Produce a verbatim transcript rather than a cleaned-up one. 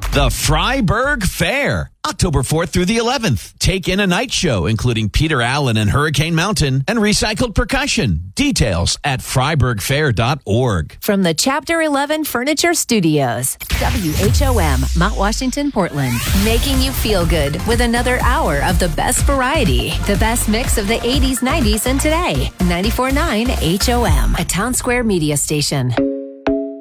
The Freiburg Fair, October fourth through the eleventh. Take in a night show, including Peter Allen and Hurricane Mountain, and recycled percussion. Details at freiburg fair dot org. From the Chapter eleven Furniture Studios, W H O M, Mount Washington, Portland. Making you feel good with another hour of the best variety. The best mix of the eighties, nineties, and today. ninety-four point nine H O M, a Town Square media station.